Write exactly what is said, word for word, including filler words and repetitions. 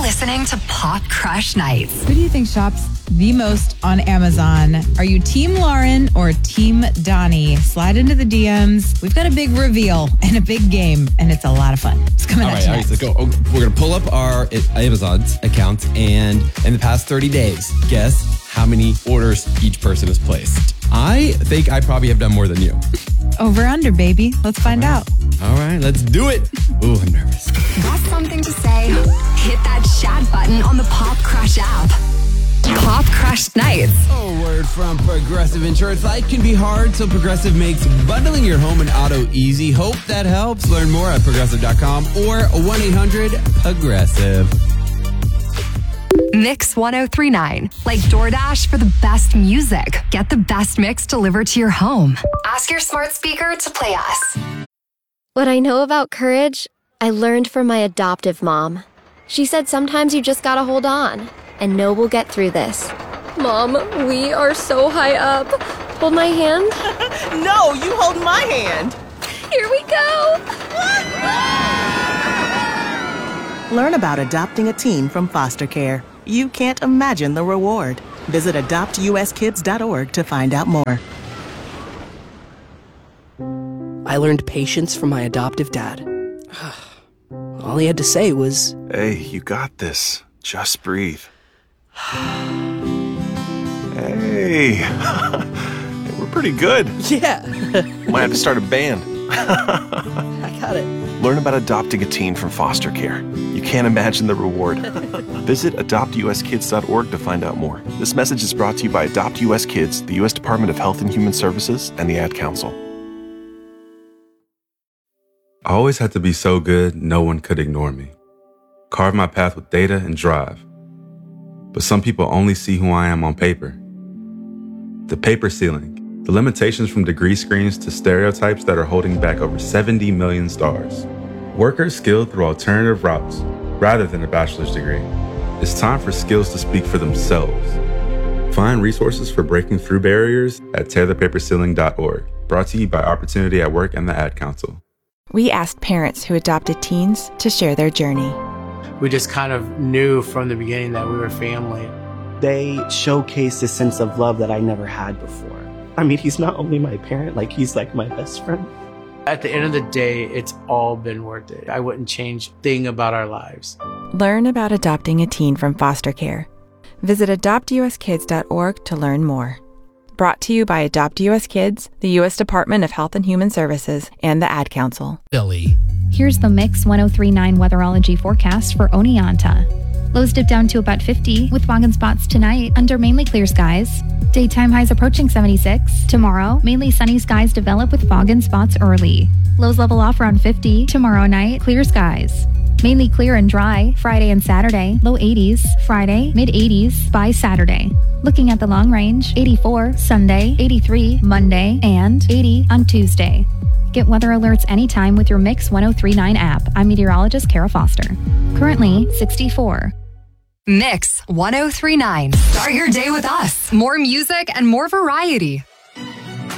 listening to Pop Crush Nights. Who do you think shops the most on Amazon? Are you Team Lauren or Team Donnie? Slide into the D Ms. We've got a big reveal and a big game, and it's a lot of fun. It's coming all at right, you all right, next. so go. Oh, we're going to pull up our Amazon's account, and in the past thirty days, guess how many orders each person has placed. I think I probably have done more than you. Over under, baby. Let's find out. All right, let's do it. Ooh, I'm nervous. Got something to say? Hit that chat button on the Pop Crush app. Pop Crush Nights. A word from Progressive Insurance. Life can be hard, so Progressive makes bundling your home and auto easy. Hope that helps. Learn more at progressive dot com or one eight hundred progressive. Mix ten thirty-nine. Like DoorDash for the best music. Get the best mix delivered to your home. Ask your smart speaker to play us. What I know about courage, I learned from my adoptive mom. She said sometimes you just gotta hold on and know we'll get through this. Mom, we are so high up. Hold my hand. No, you hold my hand. Here we go. Learn about adopting a teen from foster care. You can't imagine the reward. Visit adopt u s kids dot org to find out more. I learned patience from my adoptive dad. All he had to say was, "Hey, you got this. Just breathe." Hey, we're pretty good. yeah, Might have to start a band. I got it. Learn about adopting a teen from foster care. You can't imagine the reward. Visit adopt u s kids dot org to find out more. This message is brought to you by Adopt U S Kids, the U S Department of Health and Human Services, and the Ad Council. I always had to be so good, no one could ignore me. Carve my path with data and drive. But some people only see who I am on paper. The paper ceiling, the limitations from degree screens to stereotypes that are holding back over seventy million stars. Workers skilled through alternative routes rather than a bachelor's degree. It's time for skills to speak for themselves. Find resources for breaking through barriers at tear the paper ceiling dot org. Brought to you by Opportunity at Work and the Ad Council. We asked parents who adopted teens to share their journey. We just kind of knew from the beginning that we were family. They showcased a sense of love that I never had before. I mean, he's not only my parent, like he's like my best friend. At the end of the day, it's all been worth it. I wouldn't change a thing about our lives. Learn about adopting a teen from foster care. Visit adopt u s kids dot org to learn more. Brought to you by Adopt U S Kids, the U S Department of Health and Human Services, and the Ad Council. Billy. Here's the Mix ten thirty-nine weatherology forecast for Oneonta. Lows dip down to about fifty, with fog and spots tonight under mainly clear skies. Daytime highs approaching seventy-six. Tomorrow, mainly sunny skies develop with fog and spots early. Lows level off around fifty. Tomorrow night, clear skies. Mainly clear and dry Friday and Saturday, low eighties. Friday, mid eighties by Saturday. Looking at the long range, eighty-four Sunday, eighty-three Monday, and eighty on Tuesday. Get weather alerts anytime with your Mix ten thirty-nine app. I'm meteorologist Kara Foster. Currently sixty-four. Mix ten thirty-nine. Start your day with us. More music and more variety.